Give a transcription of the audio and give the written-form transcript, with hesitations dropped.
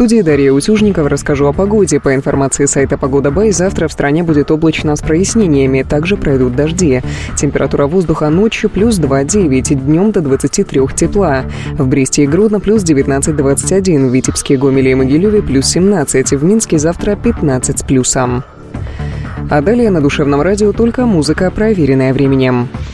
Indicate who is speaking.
Speaker 1: студии Дарья Утюжникова. Расскажу о погоде. По информации сайта «Погода.бай», завтра в стране будет облачно с прояснениями. Также пройдут дожди. Температура воздуха ночью плюс 2,9, днем до 23 тепла. В Бресте и Гродно плюс 19-21, в Витебске, Гомеле и Могилеве плюс 17, в Минске завтра 15 с плюсом. А далее на Душевном радио только музыка, проверенная временем.